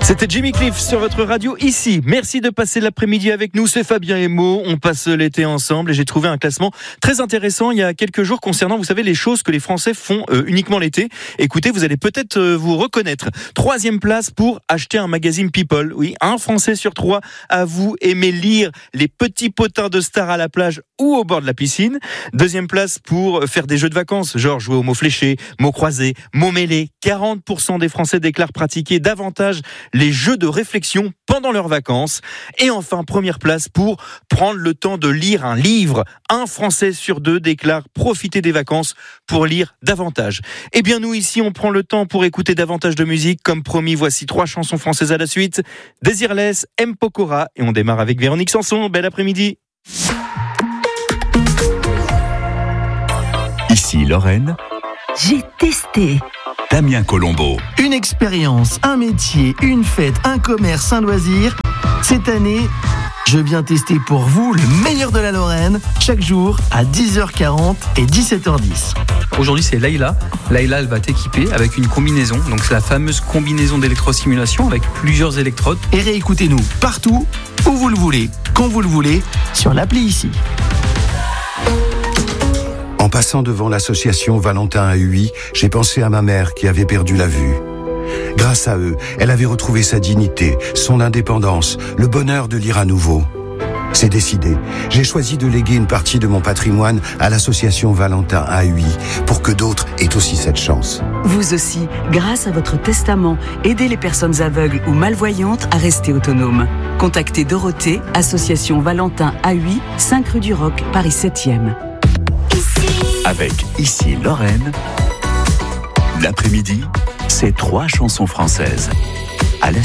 C'était Jimmy Cliff sur votre radio ici. Merci de passer l'après-midi avec nous. C'est Fabien et Mo. On passe l'été ensemble et j'ai trouvé un classement très intéressant il y a quelques jours concernant, vous savez, les choses que les Français font uniquement l'été. Écoutez, vous allez peut-être vous reconnaître. 3e place pour acheter un magazine People. Oui, un Français sur 3 avoue aimer lire les petits potins de stars à la plage ou au bord de la piscine. 2e place pour faire des jeux de vacances, genre jouer aux mots fléchés, mots croisés, mots mêlés. 40% des Français déclarent pratiquer davantage les jeux de réflexion pendant leurs vacances. Et enfin, 1re place pour prendre le temps de lire un livre. Un Français sur 2 déclare profiter des vacances pour lire davantage. Eh bien, nous ici, on prend le temps pour écouter davantage de musique. Comme promis, voici 3 chansons françaises à la suite. Désirless, M. Pokora, et on démarre avec Véronique Sanson. Bel après-midi. Ici Lorraine. J'ai testé. Damien Colombo. Une expérience, un métier, une fête, un commerce, un loisir. Cette année, je viens tester pour vous le meilleur de la Lorraine, chaque jour à 10h40 et 17h10. Aujourd'hui, c'est Layla. Layla, elle va t'équiper avec une combinaison. Donc, c'est la fameuse combinaison d'électrostimulation avec plusieurs électrodes. Et réécoutez-nous partout, où vous le voulez, quand vous le voulez, sur l'appli ici. En passant devant l'association Valentin à Huy, j'ai pensé à ma mère qui avait perdu la vue. Grâce à eux, elle avait retrouvé sa dignité, son indépendance, le bonheur de lire à nouveau. C'est décidé. J'ai choisi de léguer une partie de mon patrimoine à l'association Valentin à Huy pour que d'autres aient aussi cette chance. Vous aussi, grâce à votre testament, aidez les personnes aveugles ou malvoyantes à rester autonomes. Contactez Dorothée, association Valentin à Huy, 5 rue du Roc, Paris 7e. Avec Ici Lorraine, l'après-midi, c'est 3 chansons françaises.